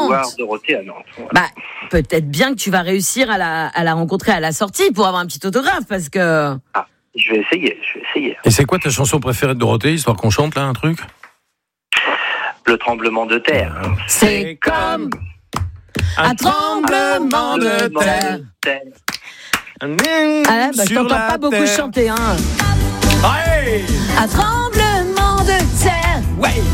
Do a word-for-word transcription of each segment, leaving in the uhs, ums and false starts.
Nantes. voir Dorothée à Nantes. Voilà. Bah, peut-être bien que tu vas réussir à la, à la rencontrer à la sortie pour avoir un petit autographe, parce que... Ah, je vais essayer, je vais essayer. Et c'est quoi ta chanson préférée de Dorothée, histoire qu'on chante là un truc? Le tremblement de terre. C'est comme un tremblement de terre. Ah, bah, je t'entends pas beaucoup terre. chanter, hein. Ouais. Un tremblement de terre. Ouais.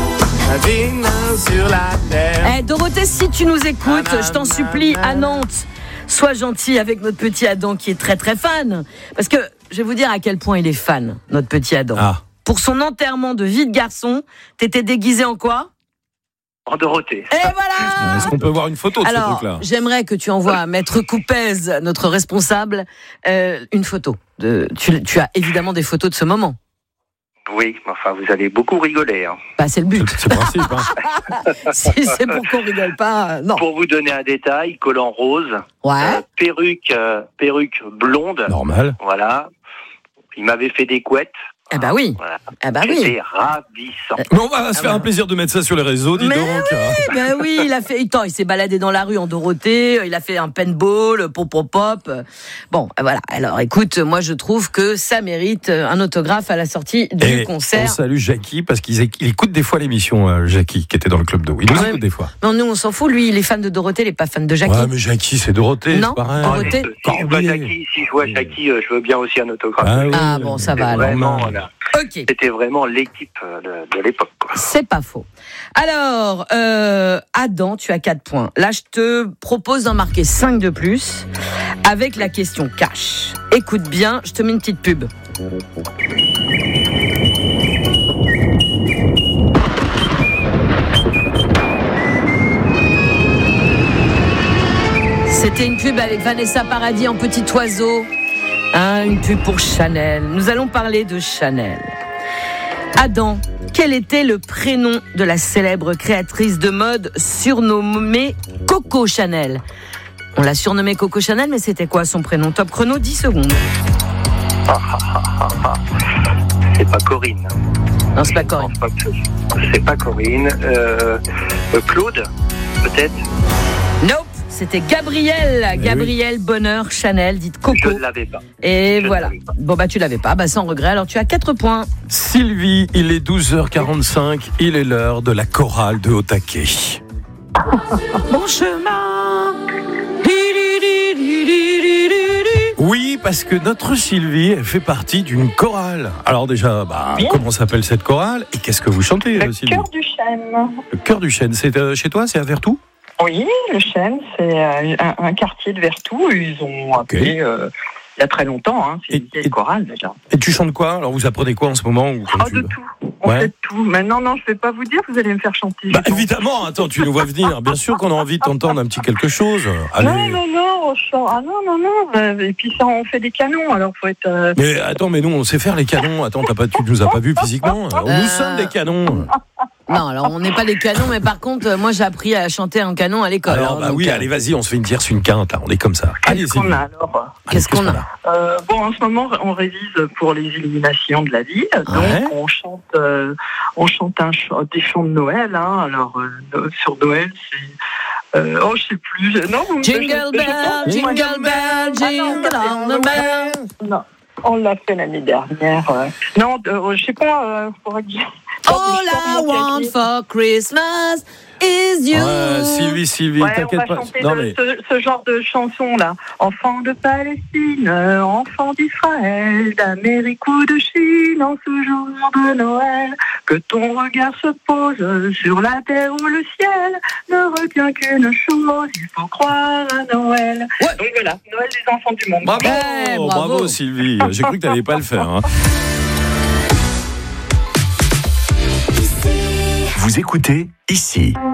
Sur la terre. Eh, Dorothée, si tu nous écoutes, je t'en supplie, à Nantes, sois gentil avec notre petit Adam qui est très très fan. Parce que je vais vous dire à quel point il est fan, notre petit Adam. Ah. Pour son enterrement de vie de garçon, t'étais déguisé en quoi? En Dorothée. Et voilà. Est-ce qu'on peut voir une photo de Alors, ce truc-là? j'aimerais que tu envoies à Maître Coupez, notre responsable, euh, une photo. De, tu, tu as évidemment des photos de ce moment. Oui, mais enfin, vous allez beaucoup rigoler. Hein. Bah, c'est le but. C'est, c'est le principe. Hein. Si c'est pour qu'on rigole pas, euh, non. Pour vous donner un détail, collant rose, Ouais. euh, perruque, euh, perruque blonde. Normal. Voilà. Il m'avait fait des couettes. Eh bah oui. Voilà. Eh bah oui. C'était ravissant. Mais on va se Ah faire bah. un plaisir de mettre ça sur les réseaux, dis Mais donc. Eh ben oui, il a fait. Attends, il s'est baladé dans la rue en Dorothée. Il a fait un paintball, pop pop pop. Bon, voilà. Alors, écoute, moi je trouve que ça mérite un autographe à la sortie du Et concert. on salue Jackie parce qu'il éc- il écoute des fois l'émission, euh, Jackie, qui était dans le club d'eau. Il nous Ouais. écoute des fois. Non, nous on s'en fout. Lui, il est fan de Dorothée, il est pas fan de Jackie. Ouais, mais Jackie, c'est Dorothée, Non. c'est pareil. Dorothée. Si je vois Jackie, si je vois Jackie, euh, je veux bien aussi un autographe. Ah, oui. Ah bon, ça va alors. Vraiment, voilà. Ok. C'était vraiment l'équipe de, de l'époque. Quoi. C'est pas faux. Alors, euh, Adam, tu as quatre points. Là, je te propose d'en marquer cinq de plus avec la question cash. Écoute bien, je te mets une petite pub. C'était une pub avec Vanessa Paradis en petit oiseau. Hein, une pub pour Chanel. Nous allons parler de Chanel. Adam, quel était le prénom de la célèbre créatrice de mode surnommée Coco Chanel? On l'a surnommée Coco Chanel, mais c'était quoi son prénom? Top chrono, dix secondes. Ah, ah, ah, ah, ah. C'est pas Corinne. Non, c'est pas Corinne. Non, c'est pas- C'est pas Corinne. Euh, euh, Claude, peut-être. Nope, c'était Gabrielle. Gabrielle Bonheur Chanel, dite Je Coco. ne l'avais pas. Et Je voilà. l'avais pas. Bon, bah, tu l'avais pas. Bah, sans regret. Alors, tu as quatre points. Sylvie, il est douze heures quarante-cinq, il est l'heure de la chorale de Haut-Taquet. Bon chemin. Oui, parce que notre Sylvie, elle fait partie d'une chorale. Alors déjà, bah, Oui. comment s'appelle cette chorale? Et qu'est-ce que vous chantez, Le Sylvie? cœur du chêne. Le Cœur du Chêne, c'est euh, chez toi? C'est à Vertou? Oui, le chêne, c'est euh, un, un quartier de Vertou. Ils ont appelé euh, il y a très longtemps. Hein, c'est Et- une vieille et- chorale déjà. Et tu chantes quoi? Alors vous apprenez quoi en ce moment ou comme Oh, tu de veux? tout. On Ouais. fait de tout. Maintenant, non, je ne vais pas vous dire, vous allez me faire chanter. Bah, je pense. évidemment, attends, tu nous vois venir. Bien sûr qu'on a envie de t'entendre un petit quelque chose. Allez. Non, non, non, on chante- ah non, non, non. euh, Et puis ça, on fait des canons, alors faut être. euh, Mais attends, mais nous, on sait faire les canons. Attends, t'as pas, tu nous as pas vus physiquement. Nous Euh. sommes des canons. Non, alors, on n'est pas des canons, mais par contre, euh, moi, j'ai appris à chanter un canon à l'école. Alors, hein, bah donc, oui, euh, allez, vas-y, on se fait une tierce, une quinte. hein, On est comme ça. Allez, Qu'est-ce qu'on Sylvie. a alors Qu'est-ce qu'on a? Euh, Bon, en ce moment, on révise pour les illuminations de la ville. Donc, Ouais. on chante, euh, on chante un ch- des chants de Noël. Hein. Alors, euh, no- sur Noël, c'est. Euh, oh, je sais plus. je- Non, vous me- Jingle je- je- bell, je- jingle bell, Ah non, jingle all the bell. Non, on l'a fait l'année dernière. euh. Non, euh, je sais pas. Euh, faudrait que je- All I want for Christmas is you. Ouais, Sylvie, Sylvie, Ouais, on t'inquiète va pas. chanter Non, de- mais ce, ce genre de chanson là. Enfant de Palestine, euh, enfant d'Israël, d'Amérique ou de Chine, en ce jour de Noël, que ton regard se pose sur la terre ou le ciel, ne retient qu'une chose, il faut croire à Noël. Ouais. Donc voilà, Noël des enfants du monde. bravo, Ouais, bravo. bravo, Sylvie. J'ai cru que t'allais pas le faire. hein. Vous écoutez ici.